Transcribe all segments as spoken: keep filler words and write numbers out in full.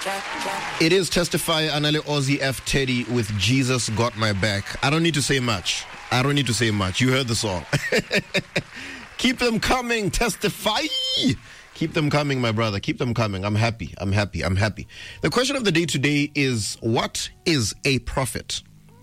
It is Testify, Anale Ozzy F. Teddy with Jesus Got My Back. I don't need to say much. I don't need to say much. You heard the song. Keep them coming, Testify. Keep them coming, my brother. Keep them coming. I'm happy. I'm happy. I'm happy. The question of the day today is, what is a prophet?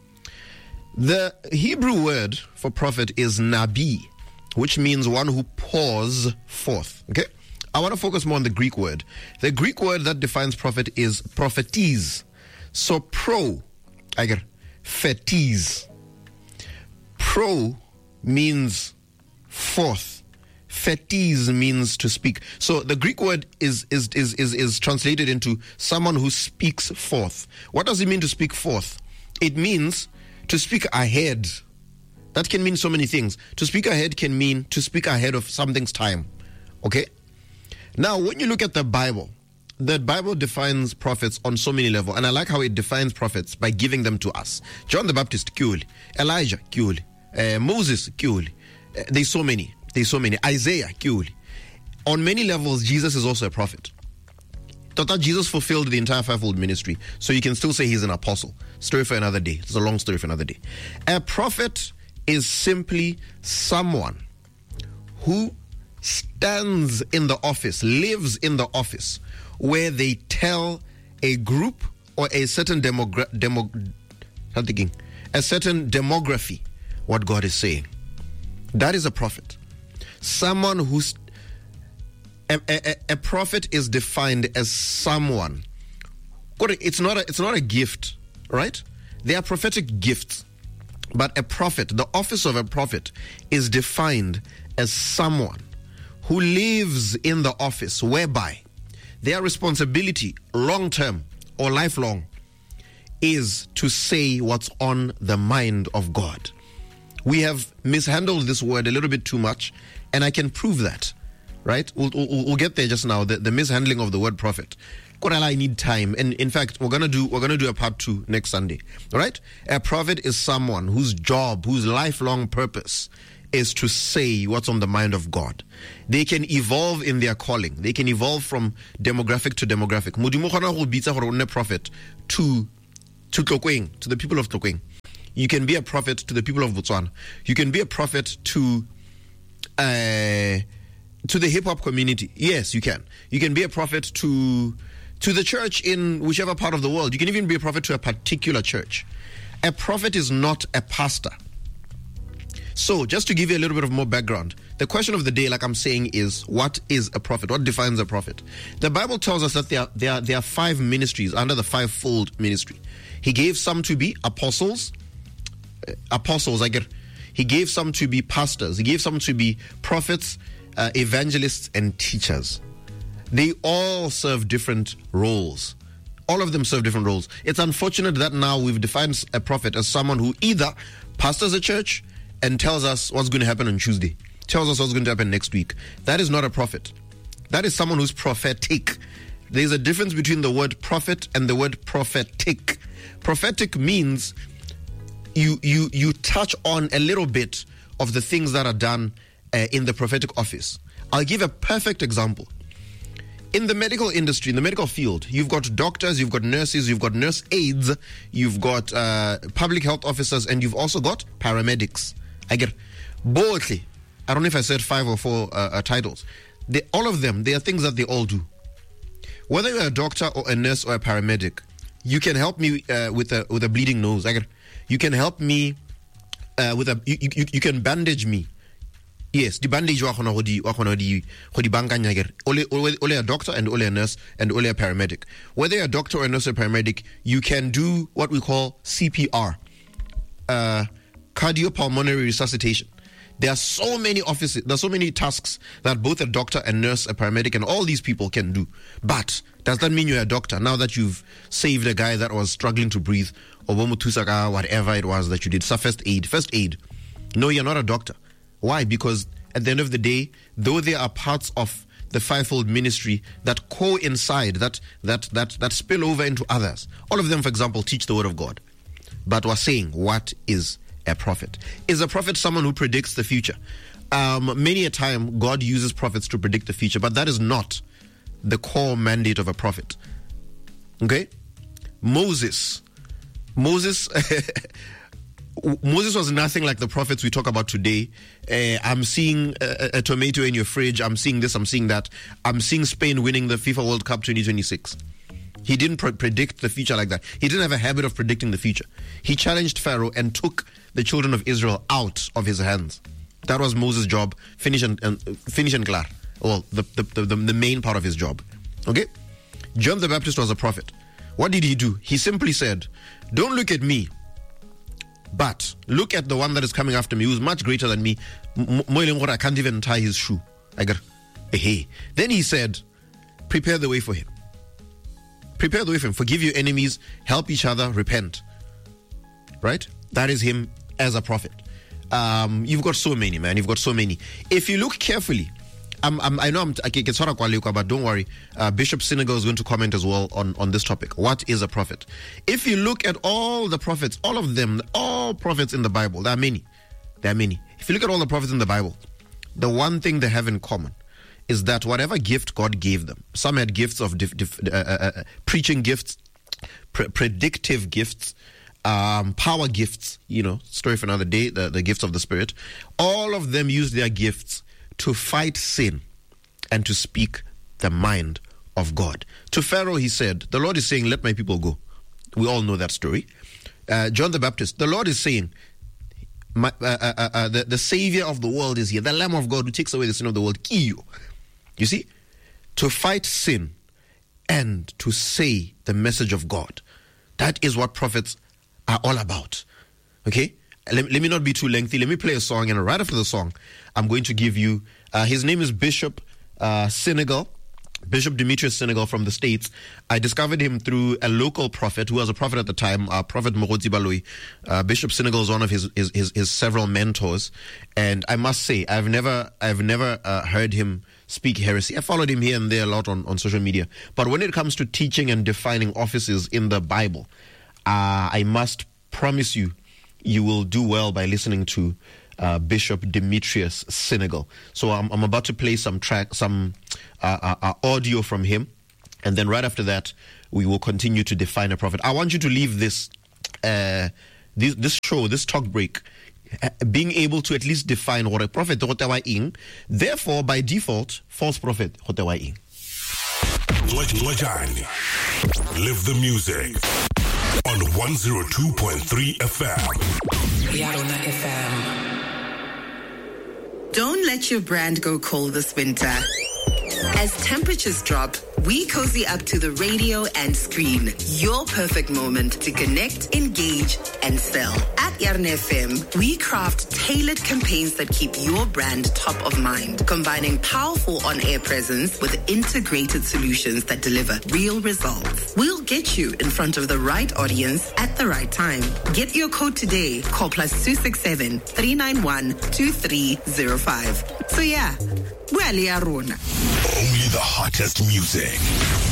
The Hebrew word for prophet is nabi, which means one who pours forth. Okay? I want to focus more on the Greek word. The Greek word that defines prophet is prophetes. So pro, I get fetes. Pro means forth. Fetes means to speak. So the Greek word is is is is is translated into someone who speaks forth. What does it mean to speak forth? It means to speak ahead. That can mean so many things. To speak ahead can mean to speak ahead of something's time. Okay? Now, when you look at the Bible, the Bible defines prophets on so many levels, and I like how it defines prophets by giving them to us. John the Baptist, Kyuli. Elijah, Kyuli. Uh, Moses, Kyuli. Uh, there's so many. There's so many. Isaiah, Kyuli. On many levels, Jesus is also a prophet. Tota Jesus fulfilled the entire fivefold ministry, so you can still say he's an apostle. Story for another day. It's a long story for another day. A prophet is simply someone who stands in the office, lives in the office, where they tell a group or a certain demogra- demo, I'm thinking, a certain demography what God is saying. That is a prophet. Someone who's a, a, a prophet is defined as someone. It's not a, it's not a gift, right? They are prophetic gifts. But a prophet, the office of a prophet, is defined as someone who lives in the office whereby their responsibility, long-term or lifelong, is to say what's on the mind of God. We have mishandled this word a little bit too much, and I can prove that, right? We'll, we'll, we'll get there just now, the, the mishandling of the word prophet. Korala, I need time, and in fact, we're gonna do we're gonna do a part two next Sunday, all right? A prophet is someone whose job, whose lifelong purpose is to say what's on the mind of God. They can evolve in their calling. They can evolve from demographic to demographic. Modimo khona go bitsa gore o nne prophet to to Tlokweng, to the people of Tlokweng. You can be a prophet to the people of Botswana. You can be a prophet to uh, to the hip hop community. Yes, you can. You can be a prophet to to the church in whichever part of the world. You can even be a prophet to a particular church. A prophet is not a pastor. So, just to give you a little bit of more background, the question of the day, like I'm saying, is what is a prophet? What defines a prophet? The Bible tells us that there are, there are, there are five ministries under the fivefold ministry. He gave some to be apostles, uh, apostles, I get. He gave some to be pastors. He gave some to be prophets, uh, evangelists, and teachers. They all serve different roles. All of them serve different roles. It's unfortunate that now we've defined a prophet as someone who either pastors a church and tells us what's going to happen on Tuesday, tells us what's going to happen next week. That is not a prophet. That is someone who's prophetic. There's a difference between the word prophet and the word prophetic. Prophetic means you you you touch on a little bit of the things that are done uh, in the prophetic office. I'll give a perfect example. In the medical industry, in the medical field, you've got doctors, you've got nurses, you've got nurse aides, you've got uh, public health officers, and you've also got paramedics. I get both. I don't know if I said five or four uh, uh, titles. They, all of them, they are things that they all do. Whether you're a doctor or a nurse or a paramedic, you can help me uh, with a with a bleeding nose. I get, you can help me uh, with a you, you, you can bandage me. Yes, the bandage wa khona go di wa khona di go di bankanya get. Ole ole a doctor and ole a nurse and ole a paramedic. Whether you're a doctor or a nurse or a paramedic, you can do what we call C P R. Uh cardiopulmonary resuscitation. There are so many offices, there are so many tasks that both a doctor, a nurse, a paramedic, and all these people can do. But does that mean you're a doctor now that you've saved a guy that was struggling to breathe, or whatever it was that you did? So first aid, first aid. No, you're not a doctor. Why? Because at the end of the day, though there are parts of the fivefold ministry that coincide, that that that that spill over into others. All of them, for example, teach the word of God. But we're saying, what is a prophet? Is a prophet someone who predicts the future? Um, many a time, God uses prophets to predict the future, but that is not the core mandate of a prophet. Okay? Moses. Moses... Moses was nothing like the prophets we talk about today. Uh, I'm seeing a, a tomato in your fridge. I'm seeing this. I'm seeing that. I'm seeing Spain winning the FIFA World Cup twenty twenty-six. He didn't pre- predict the future like that. He didn't have a habit of predicting the future. He challenged Pharaoh and took the children of Israel out of his hands. That was Moses' job. Finish and, and finish and clear. Well, the, the, the, the main part of his job. Okay? John the Baptist was a prophet. What did he do? He simply said, don't look at me, but look at the one that is coming after me, who's much greater than me. I can't even tie his shoe. I got, hey. Then he said, prepare the way for him. Prepare the way for him. Forgive your enemies. Help each other. Repent. Right? That is him as a prophet. Um, you've got so many, man. You've got so many. If you look carefully, I'm, I'm, I know I'm, I can sort of but don't worry. Uh, Bishop Senegal is going to comment as well on, on this topic. What is a prophet? If you look at all the prophets, all of them, all prophets in the Bible, there are many. There are many. If you look at all the prophets in the Bible, the one thing they have in common is that whatever gift God gave them, some had gifts of dif- dif- uh, uh, uh, preaching gifts, pre- predictive gifts, um, power gifts, you know, story for another day, the, the gifts of the Spirit. All of them used their gifts to fight sin and to speak the mind of God. To Pharaoh, he said, the Lord is saying, let my people go. We all know that story. Uh, John the Baptist, the Lord is saying, my, uh, uh, uh, the, the Savior of the world is here, the Lamb of God who takes away the sin of the world. Kiyo. You see? To fight sin and to say the message of God. That is what prophets are all about. Okay? Let, let me not be too lengthy. Let me play a song, and right after the song, I'm going to give you, uh, his name is Bishop uh, Senegal, Bishop Demetrius Senegal from the States. I discovered him through a local prophet who was a prophet at the time, uh, Prophet Moroti Baloi. Uh, Bishop Senegal is one of his, his, his, his several mentors. And I must say, I've never, I've never uh, heard him speak heresy. I followed him here and there a lot on, on social media. But when it comes to teaching and defining offices in the Bible, uh, I must promise you, you will do well by listening to uh, Bishop Demetrius Senegal. So I'm, I'm about to play some track, some uh, uh, uh, audio from him, and then right after that, we will continue to define a prophet. I want you to leave this, uh, this, this show, this talk break, uh, being able to at least define what a prophet is. Therefore, by default, false prophet is. Live the music on one oh two point three F M. Yarona F M. Don't let your brand go cold this winter. As temperatures drop, we cozy up to the radio and screen. Your perfect moment to connect, engage, and sell. At Yarona F M, we craft tailored campaigns that keep your brand top of mind, combining powerful on-air presence with integrated solutions that deliver real results. We'll get you in front of the right audience at the right time. Get your code today. Call plus two six seven, three nine one, two three zero five. So yeah, well, Yarona. Only the hottest music.